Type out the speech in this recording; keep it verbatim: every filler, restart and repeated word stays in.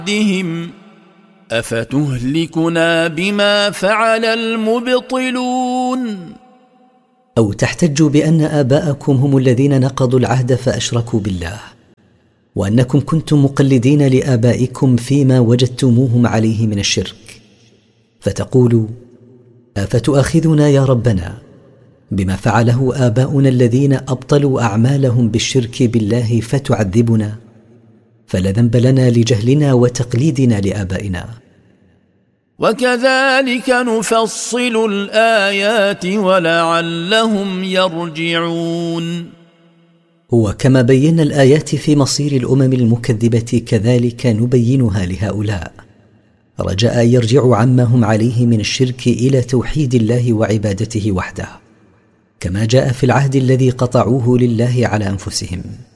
عهدهم أفتهلكنا بما فعل المبطلون. أو تحتجوا بأن آباءكم هم الذين نقضوا العهد فأشركوا بالله، وأنكم كنتم مقلدين لآبائكم فيما وجدتموهم عليه من الشرك، فتقولوا أفتؤاخذنا يا ربنا بما فعله آباؤنا الذين أبطلوا أعمالهم بالشرك بالله فتعذبنا؟ فلا ذنب لنا لجهلنا وتقليدنا لآبائنا. وكذلك نفصل الآيات ولعلهم يرجعون. هو كما بينا الآيات في مصير الأمم المكذبة كذلك نبينها لهؤلاء، رجاء يرجعوا عما هم عليه من الشرك إلى توحيد الله وعبادته وحده، كما جاء في العهد الذي قطعوه لله على أنفسهم.